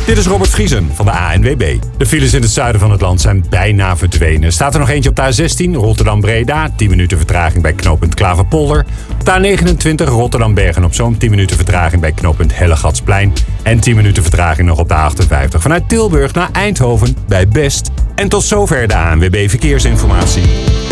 Dit is Robert Vriesen van de ANWB. De files in het zuiden van het land zijn bijna verdwenen. Staat er nog eentje op de A16, Rotterdam-Breda. 10 minuten vertraging bij knooppunt Klaverpolder. Op de A29, Rotterdam-Bergen-op-Zoom. 10 minuten vertraging bij knooppunt Hellegatsplein. En 10 minuten vertraging nog op de A58. Vanuit Tilburg naar Eindhoven bij Best. En tot zover de ANWB Verkeersinformatie.